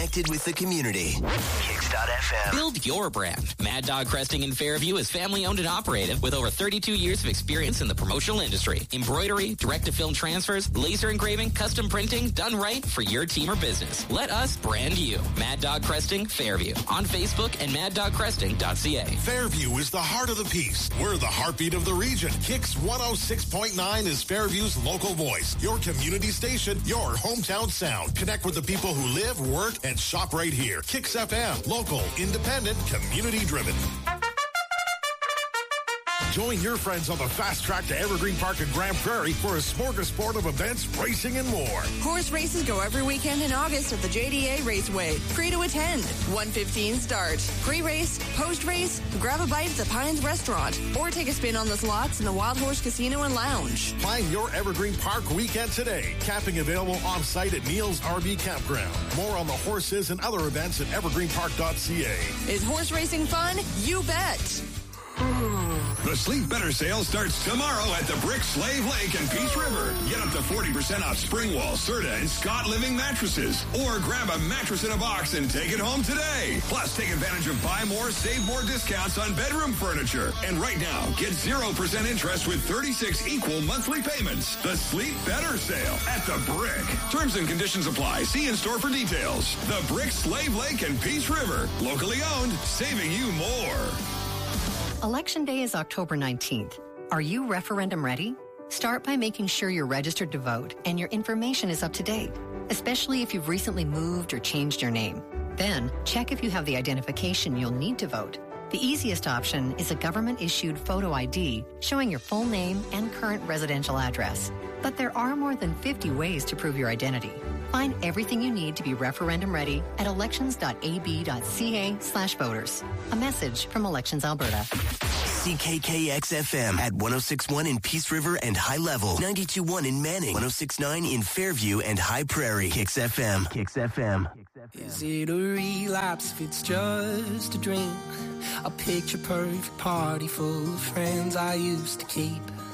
Connected with the community. Kicks.fm. Build your brand. Mad Dog Cresting in Fairview is family owned and operated with over 32 years of experience in the promotional industry. Embroidery, direct-to-film transfers, laser engraving, custom printing, done right for your team or business. Let us brand you. Mad Dog Cresting Fairview on Facebook and maddogcresting.ca. Fairview is the heart of the Peace. We're the heartbeat of the region. Kicks 106.9 is Fairview's local voice. Your community station, your hometown sound. Connect with the people who live, work, and shop right here. Kicks FM. Local, independent, community-driven. Join your friends on the fast track to Evergreen Park and Grand Prairie for a smorgasbord of events, racing, and more. Horse races go every weekend in August at the JDA Raceway. Free to attend. 1:15 start. Pre-race, post-race, grab a bite at the Pines Restaurant, or take a spin on the slots in the Wild Horse Casino and Lounge. Plan your Evergreen Park weekend today. Camping available on-site at Neil's RV Campground. More on the horses and other events at evergreenpark.ca. Is horse racing fun? You bet. The Sleep Better sale starts tomorrow at the Brick Slave Lake and Peace River. Get up to 40% off Springwall, Serta, and Scott Living mattresses. Or grab a mattress in a box and take it home today. Plus, take advantage of buy more, save more discounts on bedroom furniture. And right now, get 0% interest with 36 equal monthly payments. The Sleep Better sale at the Brick. Terms and conditions apply. See in store for details. The Brick Slave Lake and Peace River. Locally owned, saving you more. Election Day is October 19th. Are you referendum ready? Start by making sure you're registered to vote and your information is up to date, especially if you've recently moved or changed your name. Then, check if you have the identification you'll need to vote. The easiest option is a government-issued photo ID showing your full name and current residential address. But there are more than 50 ways to prove your identity. Find everything you need to be referendum ready at elections.ab.ca/voters. A message from Elections Alberta. CKKX-FM at 106.1 in Peace River and High Level. 92.1 in Manning. 106.9 in Fairview and High Prairie. Kicks FM. Kicks FM. Is it a relapse if it's just a dream? A picture perfect party full of friends I used to keep.